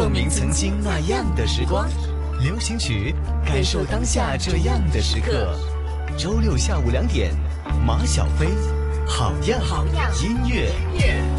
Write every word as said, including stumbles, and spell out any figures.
共鸣曾经那样的时光。流行曲，感受当下这样的时刻。周六下午两点，马小飞，好样好样音乐。